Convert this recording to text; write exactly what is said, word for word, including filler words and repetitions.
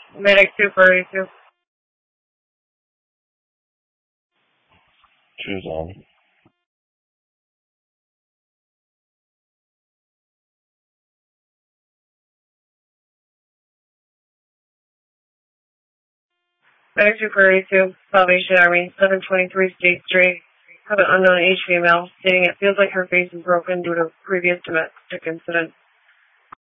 Medic two four eight two. Choose on. Medic two four eight two, Salvation Army, seven twenty-three State Street. Have an unknown age female, stating it feels like her face is broken due to previous domestic incident.